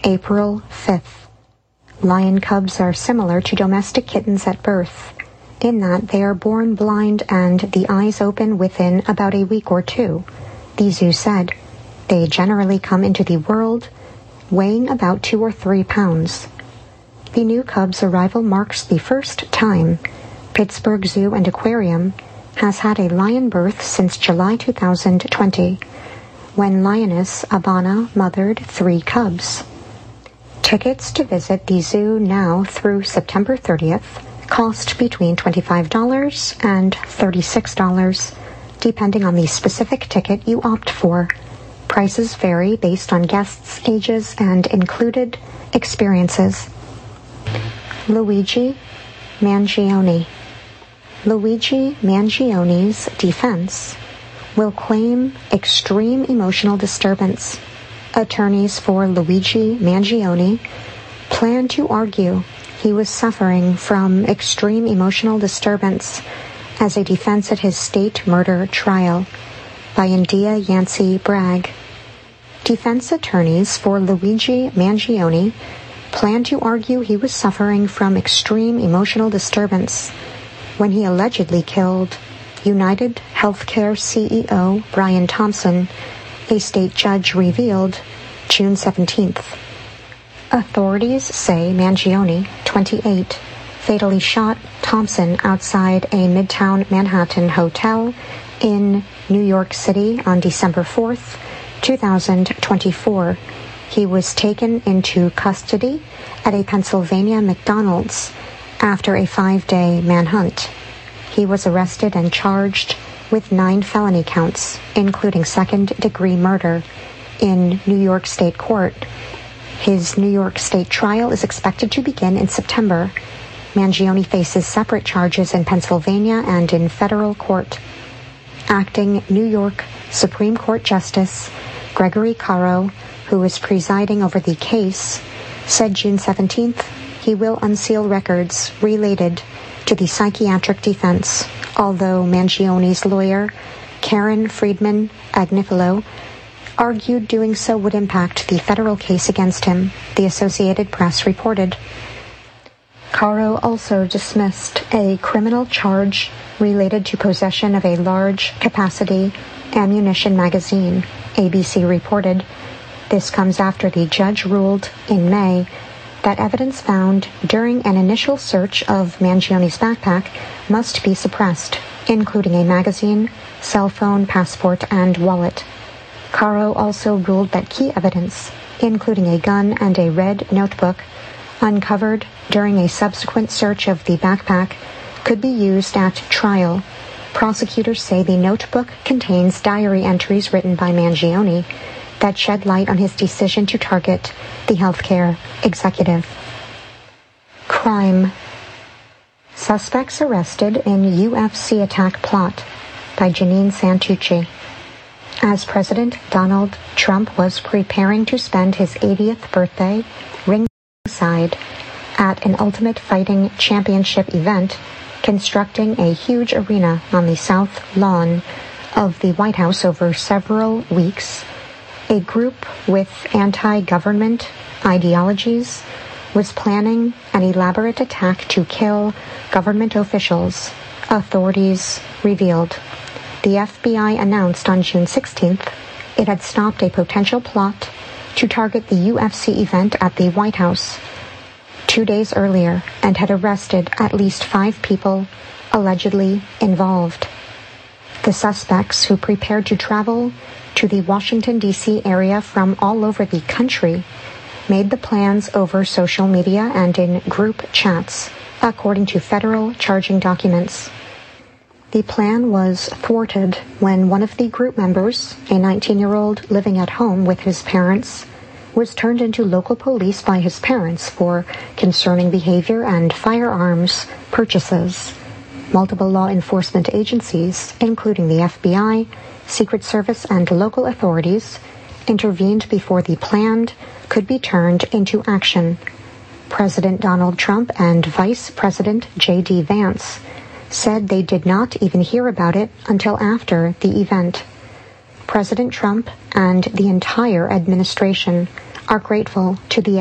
April 5th. Lion cubs are similar to domestic kittens at birth, in that they are born blind and the eyes open within about a week or two, the zoo said. They generally come into the world weighing about 2 or 3 pounds. The new cub's arrival marks the first time Pittsburgh Zoo and Aquarium has had a lion birth since July 2020, when lioness Abana mothered 3 cubs. Tickets to visit the zoo now through September 30th cost between $25 and $36, depending on the specific ticket you opt for. Prices vary based on guests' ages and included experiences. Luigi Mangione. Luigi Mangione's defense will claim extreme emotional disturbance. Attorneys for Luigi Mangione plan to argue he was suffering from extreme emotional disturbance as a defense at his state murder trial by India Yancey Bragg. Defense attorneys for Luigi Mangione plan to argue he was suffering from extreme emotional disturbance when he allegedly killed United Healthcare CEO Brian Thompson, a state judge revealed June 17th. Authorities say Mangione, 28, fatally shot Thompson outside a Midtown Manhattan hotel in New York City on December 4th, 2024. He was taken into custody at a Pennsylvania McDonald's after a 5-day manhunt. He was arrested and charged with 9 felony counts, including second-degree murder, in New York State Court. His New York State trial is expected to begin in September. Mangione faces separate charges in Pennsylvania and in federal court. Acting New York Supreme Court Justice Gregory Caro, who is presiding over the case, said June 17th he will unseal records related to the psychiatric defense, although Mangione's lawyer, Karen Friedman Agnifilo, argued doing so would impact the federal case against him, the Associated Press reported. Caro also dismissed a criminal charge related to possession of a large-capacity ammunition magazine, ABC reported. This comes after the judge ruled in May that evidence found during an initial search of Mangione's backpack must be suppressed, including a magazine, cell phone, passport, and wallet. Caro also ruled that key evidence, including a gun and a red notebook, uncovered during a subsequent search of the backpack, could be used at trial. Prosecutors say the notebook contains diary entries written by Mangione that shed light on his decision to target the healthcare executive. Crime. Suspects arrested in UFC attack plot by Janine Santucci. As President Donald Trump was preparing to spend his 80th birthday ringside at an Ultimate Fighting Championship event, constructing a huge arena on the south lawn of the White House over several weeks, a group with anti-government ideologies was planning an elaborate attack to kill government officials, authorities revealed. The FBI announced on June 16th it had stopped a potential plot to target the UFC event at the White House 2 days earlier and had arrested at least 5 people allegedly involved. The suspects, who prepared to travel to the Washington, D.C. area from all over the country, made the plans over social media and in group chats, according to federal charging documents. The plan was thwarted when one of the group members, a 19-year-old living at home with his parents, was turned into local police by his parents for concerning behavior and firearms purchases. Multiple law enforcement agencies, including the FBI, Secret Service, and local authorities, intervened before the plan could be turned into action. President Donald Trump and Vice President J.D. Vance said they did not even hear about it until after the event. President Trump and the entire administration are grateful to the